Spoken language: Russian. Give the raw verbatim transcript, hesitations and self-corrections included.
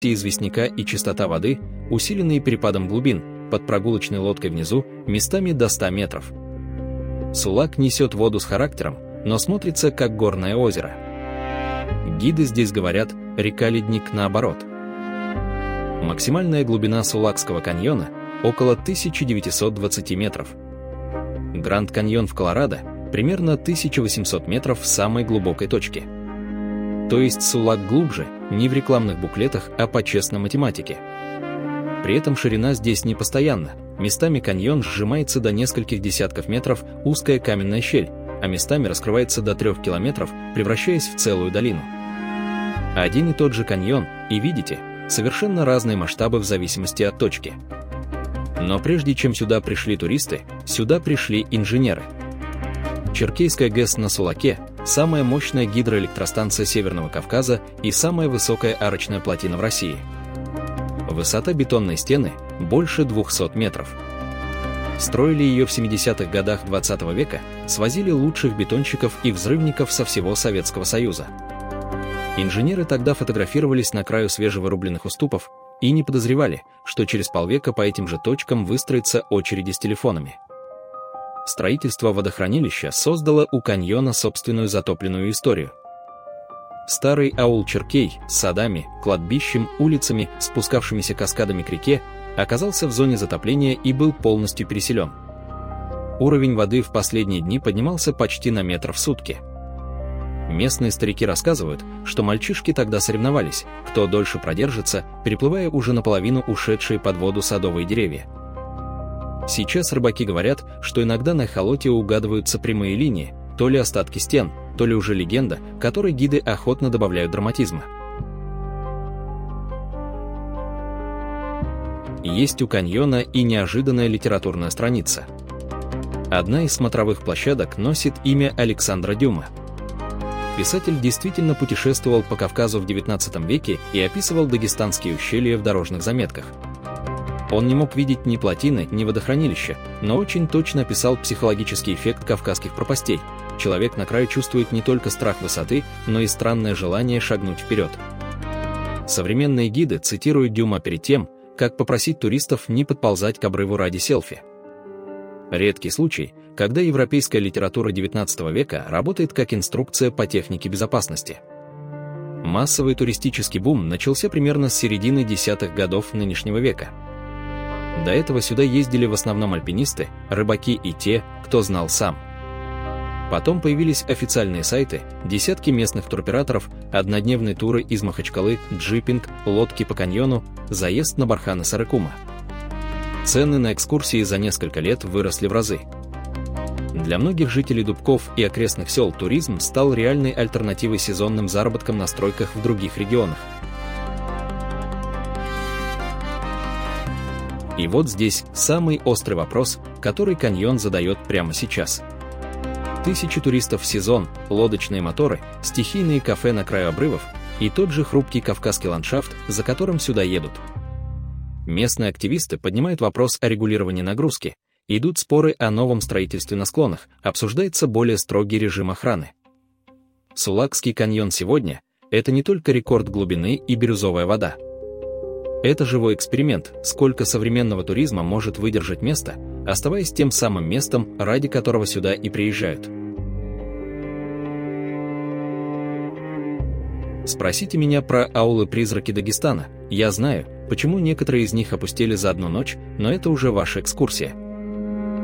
известняка и чистота воды, усиленные перепадом глубин, под прогулочной лодкой внизу, местами до ста метров. Сулак несет воду с характером, но смотрится как горное озеро. Гиды здесь говорят «река-ледник» наоборот. Максимальная глубина Сулакского каньона – около тысяча девятьсот двадцать метров. Гранд-каньон в Колорадо – примерно тысяча восемьсот метров в самой глубокой точке. То есть Сулак глубже не в рекламных буклетах, а по честной математике. При этом ширина здесь не постоянна, местами каньон сжимается до нескольких десятков метров, узкая каменная щель, а местами раскрывается до трех километров, превращаясь в целую долину. Один и тот же каньон, и видите, совершенно разные масштабы в зависимости от точки. Но прежде чем сюда пришли туристы, сюда пришли инженеры. Черкейская ГЭС на Сулаке – самая мощная гидроэлектростанция Северного Кавказа и самая высокая арочная плотина в России. Высота бетонной стены – больше двухсот метров. Строили ее в семидесятых годах двадцатого века, свозили лучших бетонщиков и взрывников со всего Советского Союза. Инженеры тогда фотографировались на краю свежевырубленных уступов и не подозревали, что через полвека по этим же точкам выстроятся очереди с телефонами. Строительство водохранилища создало у каньона собственную затопленную историю. Старый аул Черкей с садами, кладбищем, улицами, спускавшимися каскадами к реке, оказался в зоне затопления и был полностью переселен. Уровень воды в последние дни поднимался почти на метр в сутки. Местные старики рассказывают, что мальчишки тогда соревновались, кто дольше продержится, переплывая уже наполовину ушедшие под воду садовые деревья. Сейчас рыбаки говорят, что иногда на эхолоте угадываются прямые линии, то ли остатки стен, то ли уже легенда, которой гиды охотно добавляют драматизма. Есть у каньона и неожиданная литературная страница. Одна из смотровых площадок носит имя Александра Дюма. Писатель действительно путешествовал по Кавказу в девятнадцатом веке и описывал дагестанские ущелья в дорожных заметках. Он не мог видеть ни плотины, ни водохранилища, но очень точно описал психологический эффект кавказских пропастей. Человек на краю чувствует не только страх высоты, но и странное желание шагнуть вперед. Современные гиды цитируют Дюма перед тем, как попросить туристов не подползать к обрыву ради селфи. Редкий случай, когда европейская литература девятнадцатого века работает как инструкция по технике безопасности. Массовый туристический бум начался примерно с середины десятых годов нынешнего века. До этого сюда ездили в основном альпинисты, рыбаки и те, кто знал сам. Потом появились официальные сайты, десятки местных туроператоров, однодневные туры из Махачкалы, джипинг, лодки по каньону, заезд на барханы Сарыкума. Цены на экскурсии за несколько лет выросли в разы. Для многих жителей Дубков и окрестных сел туризм стал реальной альтернативой сезонным заработкам на стройках в других регионах. И вот здесь самый острый вопрос, который каньон задает прямо сейчас. Тысячи туристов в сезон, лодочные моторы, стихийные кафе на краю обрывов и тот же хрупкий кавказский ландшафт, за которым сюда едут. Местные активисты поднимают вопрос о регулировании нагрузки, идут споры о новом строительстве на склонах, обсуждается более строгий режим охраны. Сулакский каньон сегодня – это не только рекорд глубины и бирюзовая вода. Это живой эксперимент, сколько современного туризма может выдержать место, оставаясь тем самым местом, ради которого сюда и приезжают. Спросите меня про аулы-призраки Дагестана. Я знаю, почему некоторые из них опустели за одну ночь, но это уже ваша экскурсия.